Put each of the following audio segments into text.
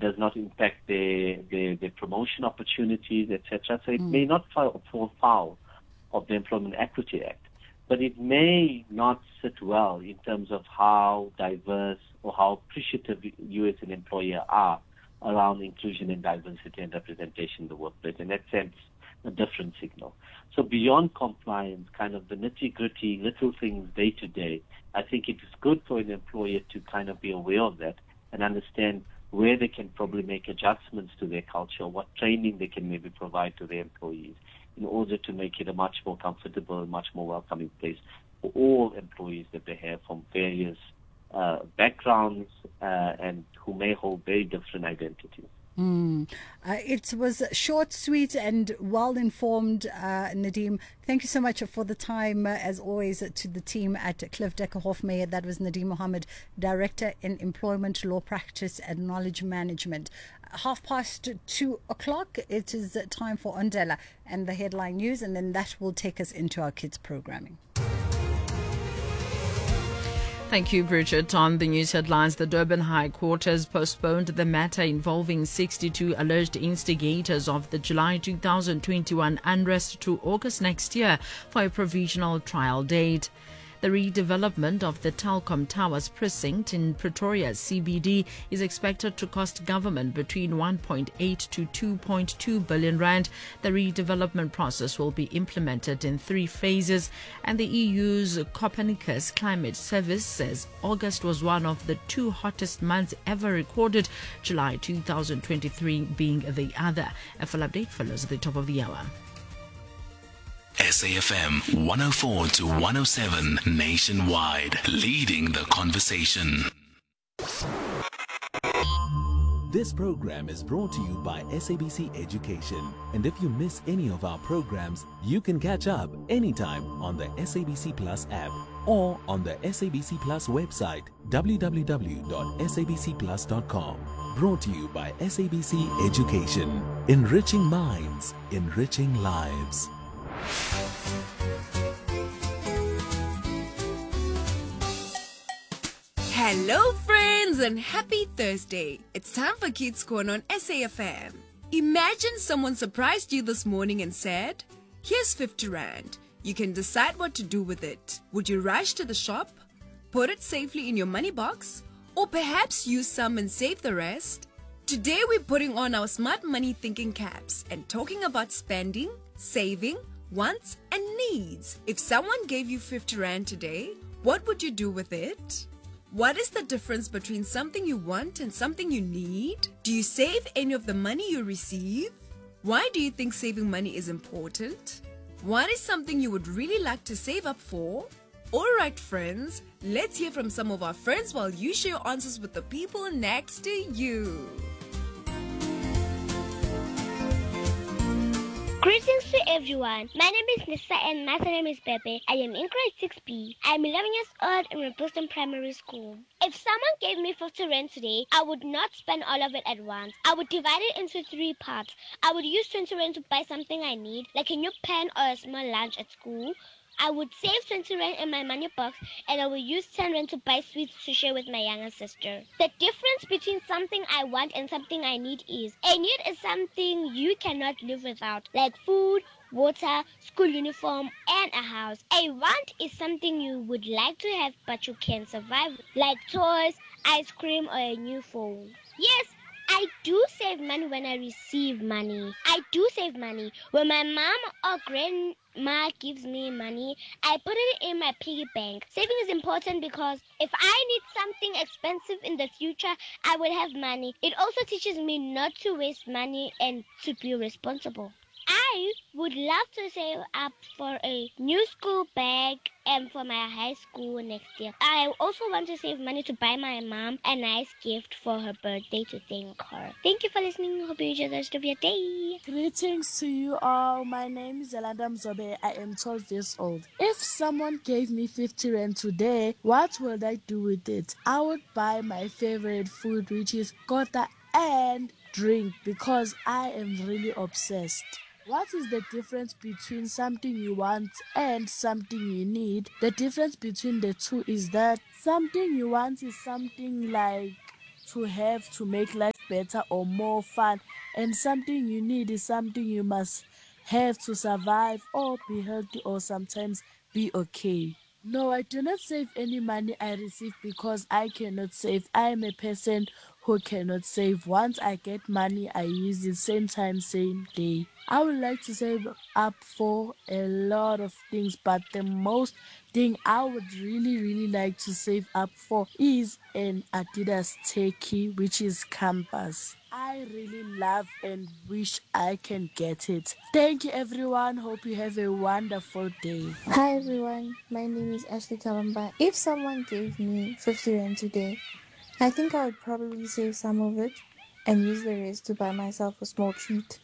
does not impact their promotion opportunities, etc. So it may not fall foul of the Employment Equity Act, but it may not sit well in terms of how diverse or how appreciative you as an employer are around inclusion and diversity and representation in the workplace. In that sense, a different signal. So beyond compliance, kind of the nitty-gritty little things day to day, I think it is good for an employer to kind of be aware of that and understand where they can probably make adjustments to their culture, what training they can maybe provide to their employees in order to make it a much more comfortable and much more welcoming place for all employees that they have from various backgrounds and who may hold very different identities. It was short, sweet, and well-informed, Nadeem. Thank you so much for the time, as always, to the team at Cliff Decker Hofmeyr. That was Nadeem Mohammed, Director in Employment Law Practice and Knowledge Management. 2:30, it is time for Ondela and the headline news, and then that will take us into our kids' programming. Thank you, Bridget. On the news headlines, the Durban High Court has postponed the matter involving 62 alleged instigators of the July 2021 unrest to August next year for a provisional trial date. The redevelopment of the Telkom Towers precinct in Pretoria CBD is expected to cost government between 1.8 to 2.2 billion rand. The redevelopment process will be implemented in 3 phases, and the EU's Copernicus Climate Service says August was one of the 2 hottest months ever recorded, July 2023 being the other. A full update follows at the top of the hour. SAFM 104 to 107 nationwide, leading the conversation. This program is brought to you by SABC Education. And if you miss any of our programs, you can catch up anytime on the SABC Plus app or on the SABC Plus website, www.sabcplus.com. Brought to you by SABC Education. Enriching minds, enriching lives. Hello friends and happy Thursday. It's time for Kids Corner on SAFM. Imagine someone surprised you this morning and said, "Here's 50 Rand. You can decide what to do with it. Would you rush to the shop, put it safely in your money box, or perhaps use some and save the rest?" Today we're putting on our smart money thinking caps and talking about spending, saving, wants and needs. If someone gave you 50 Rand today, what would you do with it? What is the difference between something you want and something you need? Do you save any of the money you receive? Why do you think saving money is important? What is something you would really like to save up for? Alright friends, let's hear from some of our friends while you share your answers with the people next to you. Greetings to everyone. My name is Nissa and my name is Pepe. I am in grade 6B. I am 11 years old and in Boston Primary School. If someone gave me 50 Rand today, I would not spend all of it at once. I would divide it into 3 parts. I would use 20 Rand to buy something I need, like a new pen or a small lunch at school. I would save 20 Rand in my money box and I would use 10 Rand to buy sweets to share with my younger sister. The difference between something I want and something I need is, a need is something you cannot live without, like food, water, school uniform, and a house. A want is something you would like to have but you can't survive, like toys, ice cream, or a new phone. Yes, I do save money when I receive money. I do save money. When my mom or grandma gives me money, I put it in my piggy bank. Saving is important because if I need something expensive in the future, I will have money. It also teaches me not to waste money and to be responsible. I would love to save up for a new school bag and for my high school next year. I also want to save money to buy my mom a nice gift for her birthday to thank her. Thank you for listening. Hope you enjoy the rest of your day. Greetings to you all. My name is Yolanda Mzobe. I am 12 years old. If someone gave me 50 Rand today, what would I do with it? I would buy my favorite food, which is kota and drink, because I am really obsessed. What is the difference between something you want and something you need? The difference between the two is that something you want is something like to have to make life better or more fun, and something you need is something you must have to survive or be healthy or sometimes be okay. No, I do not save any money I receive because I cannot save. I am a person who cannot save. Once I get money, I use it same time, same day. I would like to save up for a lot of things, but the most thing I would really like to save up for is an Adidas Techie, which is Campus. I really love and wish I can get it. Thank you, everyone. Hope you have a wonderful day. Hi everyone, my name is Ashley Kalamba. If someone gave me 50 Rand today, I think I would probably save some of it and use the rest to buy myself a small treat.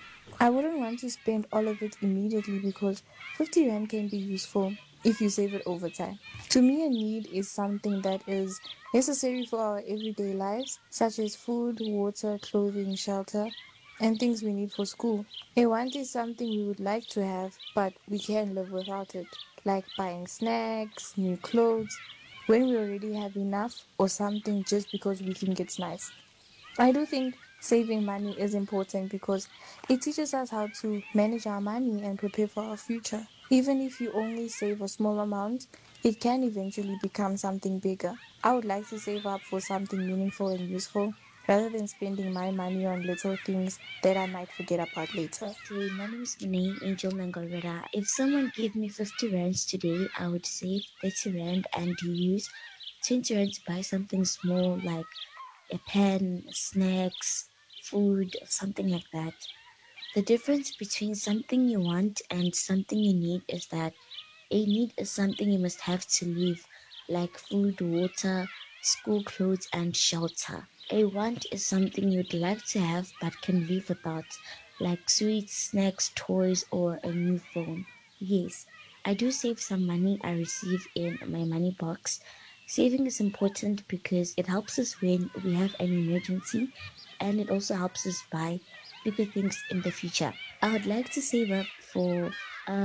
I wouldn't want to spend all of it immediately because 50 Rand can be useful if you save it over time. To me, a need is something that is necessary for our everyday lives, such as food, water, clothing, shelter, and things we need for school. A want is something we would like to have, but we can't live without it, like buying snacks, new clothes, when we already have enough, or something just because we think it's nice. I do think saving money is important because it teaches us how to manage our money and prepare for our future. Even if you only save a small amount, it can eventually become something bigger. I would like to save up for something meaningful and useful rather than spending my money on little things that I might forget about later. Okay, my name is Name Angel Mangolwera. If someone gave me 50 rands today, I would save 30 rand and use 20 rand to buy something small like a pen, snacks, food, or something like that. The difference between something you want and something you need is that a need is something you must have to live, like food, water, school clothes, and shelter. A want is something you'd like to have but can live without, like sweets, snacks, toys, or a new phone. Yes, I do save some money I receive in my money box. Saving is important because it helps us when we have an emergency, and it also helps us buy bigger things in the future. I would like to save up for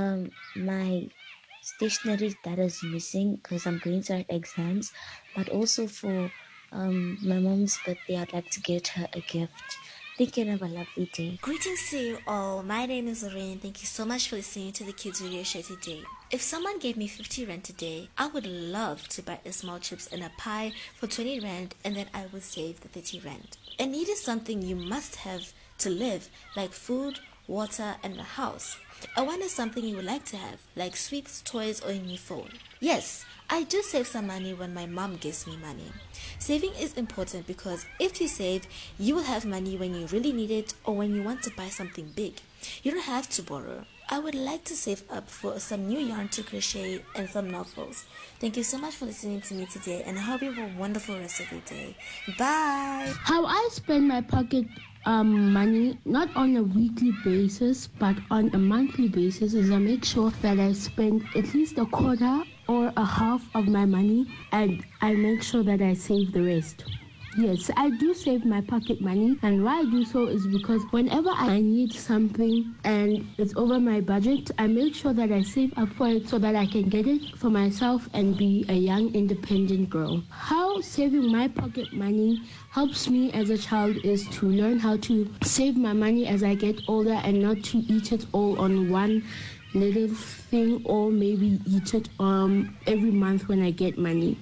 my stationery that is missing because I'm going to write exams, but also for my mom's birthday. I'd like to get her a gift. Thank you and have a lovely day. Greetings to you all. My name is Lorraine. Thank you so much for listening to the Kids Radio Show today. If someone gave me 50 Rand today, I would love to buy a small chips and a pie for 20 Rand, and then I would save the 30 Rand. A need is something you must have to live, like food, water, and a house. A want is something you would like to have, like sweets, toys, or a new phone. Yes, I do save some money when my mom gives me money. Saving is important because if you save, you will have money when you really need it or when you want to buy something big. You don't have to borrow. I would like to save up for some new yarn to crochet and some novels. Thank you so much for listening to me today, and I hope you have a wonderful rest of your day. Bye! How I spend my pocket money, not on a weekly basis but on a monthly basis, is I make sure that I spend at least a quarter or a half of my money, and I make sure that I save the rest. Yes, I do save my pocket money, and why I do so is because whenever I need something and it's over my budget, I make sure that I save up for it so that I can get it for myself and be a young independent girl. How saving my pocket money helps me as a child is to learn how to save my money as I get older and not to eat it all on one little thing, or maybe eat it every month when I get money.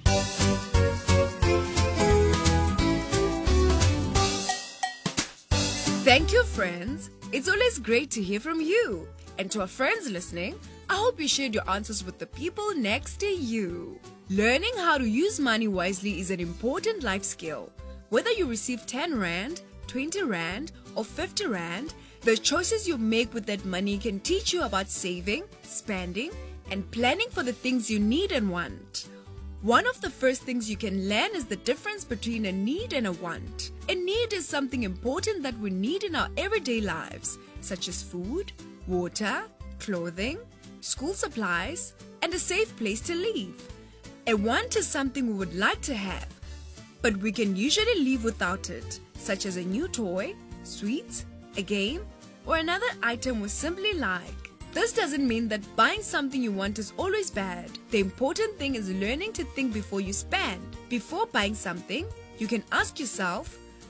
Thank you, friends. It's always great to hear from you. And to our friends listening, I hope you shared your answers with the people next to you. Learning how to use money wisely is an important life skill. Whether you receive 10 Rand, 20 Rand, or 50 Rand, the choices you make with that money can teach you about saving, spending, and planning for the things you need and want. One of the first things you can learn is the difference between a need and a want. A need is something important that we need in our everyday lives, such as food, water, clothing, school supplies, and a safe place to live. A want is something we would like to have, but we can usually live without it, such as a new toy, sweets, a game, or another item we simply like. This doesn't mean that buying something you want is always bad. The important thing is learning to think before you spend. Before buying something, you can ask yourself,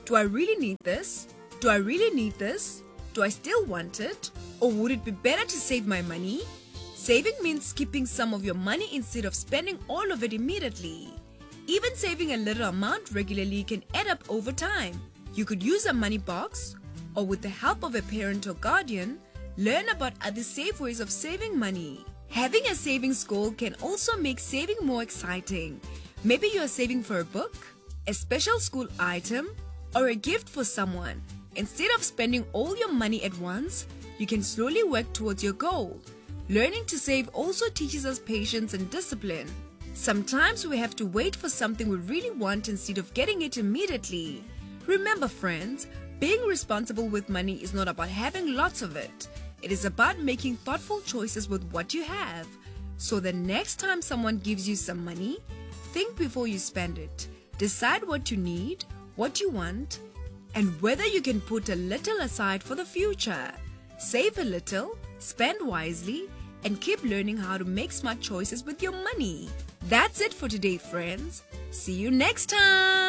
Do I really need this? Do I really need this? Do I still want it? Or would it be better to save my money? Saving means keeping some of your money instead of spending all of it immediately. Even saving a little amount regularly can add up over time. You could use a money box, or with the help of a parent or guardian, learn about other safe ways of saving money. Having a savings goal can also make saving more exciting. Maybe you are saving for a book, a special school item, or a gift for someone. Instead of spending all your money at once, you can slowly work towards your goal. Learning to save also teaches us patience and discipline. Sometimes we have to wait for something we really want instead of getting it immediately. Remember, friends, being responsible with money is not about having lots of it. It is about making thoughtful choices with what you have. So the next time someone gives you some money, think before you spend it. Decide what you need, what you want, and whether you can put a little aside for the future. Save a little, spend wisely, and keep learning how to make smart choices with your money. That's it for today, friends. See you next time.